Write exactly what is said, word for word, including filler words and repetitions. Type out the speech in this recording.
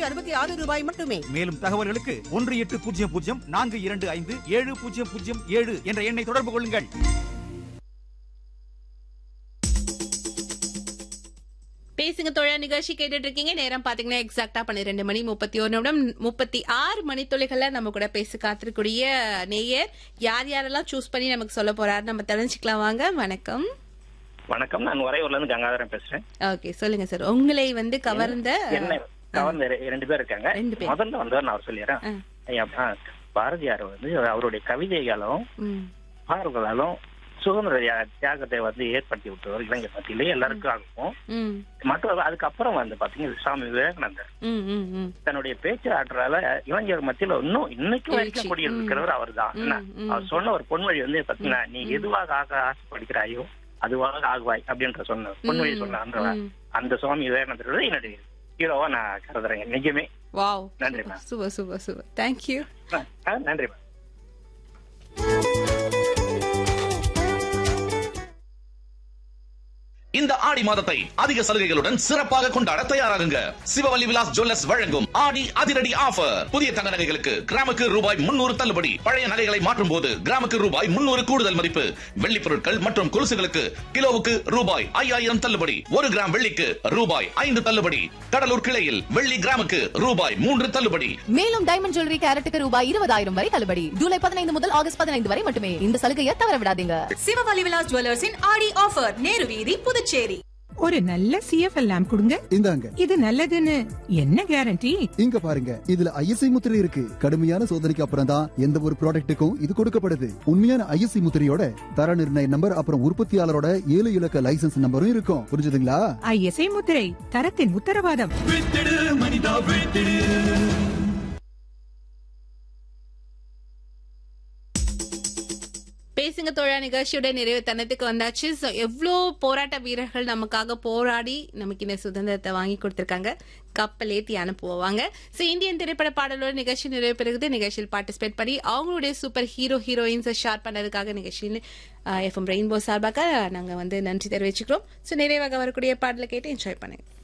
அறுபத்தி ஆறு ரூபாய் மட்டுமே. மேலும் தகவல்களுக்கு ஒன்று எட்டு பூஜ்ஜியம் பூஜ்ஜியம் நான்கு இரண்டு ஐந்து ஏழு பூஜ்ஜியம் பூஜ்ஜியம் ஏழு என்ற எண்ணை தொடர்பு கொள்ளுங்கள். பேசுங்க தோழா நிகழ்ச்சி கேட்டுட்டு இருக்கீங்க. நேரம் பாத்தீங்கன்னா எக்ஸாக்டா பன்னிரெண்டு மணி முப்பத்தி ஒரு நிமிடம் முப்பத்தி ஆறு மணித்துளிகள்ல நம்ம கூட பேச காத்திருக்கூடிய நேயர் யார் யாரெல்லாம் சூஸ் பண்ணி நமக்கு சொல்ல போறாரு நம்ம தெரிஞ்சுக்கலாம். வாங்க. வணக்கம். வணக்கம், நான் உறையூர்ல இருந்து கங்காதரன் பேசுறேன். ஓகே, சொல்லுங்க சார். உங்களை வந்து கவர்ந்த என்ன கவர்ந்த ரெண்டு பேர் இருக்காங்க. ரெண்டு பேர். முதல்ல வந்து நான் அவர் சொல்லிடுறேன். பாரதியார் வந்து அவருடைய கவிதைகளும் பாடல்களாலும் சுதந்திர தியாகத்தை வந்து ஏற்படுத்தி விட்டவர் இளைஞர் மத்தியிலே எல்லாருக்கும். மற்ற அதுக்கப்புறம் வந்து பாத்தீங்கன்னா சுவாமி விவேகானந்தர் தன்னுடைய பேச்சு ஆற்றலால இளைஞர் மத்தியில இன்னும் இன்னைக்கு வரைக்கும் கூடி இருக்கிறவர் அவர் தான். அவர் சொன்ன ஒரு பொன்மொழி வந்து பாத்தீங்கன்னா, நீ எதுவாக ஆக ஆசைப்படுகிறாயோ அதுவாக ஆகுவாய் அப்படின்ற சொன்ன பொன்மொழி சொன்ன அந்த சுவாமி விவேகானந்தர் என்னுடைய ஹீரோவா நான் கருதுறேங்க. நிஜமே. வாவ், நன்றிமா. Super super super. தேங்க்யூ. நன்றிமா. இந்த ஆடி மாதத்தை அதிக சலுகைகளுடன் சிறப்பாக கொண்டாட தயாராகுங்க. சிவவல்லி விலாஸ் ஜுவல்லர்ஸ் வழங்கும் ஆடி அதிரடி ஆஃபர். புதிய தங்க நகைகளுக்கு கிராமுக்கு ரூபாய் முன்னூறு தள்ளுபடி. பழைய நகைகளை மாற்றும் போது கிராமுக்கு ரூபாய் முன்னூறு கூடுதல் மதிப்பு. வெள்ளி பொருட்கள் மற்றும் கொலுசுகளுக்கு கிலோவுக்கு ரூபாய் ஐயாயிரம் தள்ளுபடி. ஒரு கிராம் வெள்ளிக்கு ரூபாய் ஐந்து தள்ளுபடி. கடலூர் கிளையில் வெள்ளி கிராமுக்கு ரூபாய் மூன்று தள்ளுபடி. மேலும் டைமண்ட் ஜுவல்லரி கேரட்டுக்கு ரூபாய் இருபதாயிரம் வரை தள்ளுபடி. ஜூலை பதினைந்து முதல் ஆகஸ்ட் பதினைந்து வரை மட்டுமே. இந்த சலுகையை தவற விடாதீங்க. சிவவல்லி விலாஸ் ஜுவல்லர்ஸின் ஆடி ஆஃபர், நேரு வீதி, புதுச்சேரி. ஒரு நல்ல சிஎஃப்எல் லேம்ப் கொடுங்க. இந்தாங்க. இது நல்லதுன்னு என்ன கேரண்டி? இங்க பாருங்க, இதுல ஐஎஸ்ஐ முத்திரை இருக்கு. கடுமையான சோதனைக்கு அப்புறம் தான் எந்த ஒரு ப்ராடக்ட்டுக்கும் இது கொடுக்கப்படுது. உண்மையான ஐஎஸ்ஐ முத்திரையோட தர நிர்ணய நம்பர் அப்புறம் உற்பத்தியாளரோட ஏழு இலக்க லைசன்ஸ் நம்பரும் இருக்கும். புரிஞ்சுதுங்களா? ஐஎஸ்ஐ முத்திரை, தரத்தின் உத்தரவாதம். பேசுங்க தோழா நிகழ்ச்சியோட நிறைவு தனத்துக்கு வந்தாச்சு. சோ எவ்வளோ போராட்ட வீரர்கள் நமக்காக போராடி நமக்கு இந்த சுதந்திரத்தை வாங்கி கொடுத்திருக்காங்க. கப்பல் ஏத்தி அனுப்புவாங்க. சோ இந்தியன் திரைப்பட பாடலோட நிகழ்ச்சி நிறைவு பெறுகிறது. நிகழ்ச்சியில் பார்ட்டிசிபேட் பண்ணி அவங்களுடைய சூப்பர் ஹீரோ ஹீரோயின்ஸ் ஷேர் பண்ணதுக்காக நிகழ்ச்சியில் எஃப்எம் ரெயின்போ சார்பாக நாங்க வந்து நன்றி தெரிவிச்சுக்கிறோம். சோ நிறைவாக வரக்கூடிய பாடலை கேட்டு என்ஜாய் பண்ணுங்க.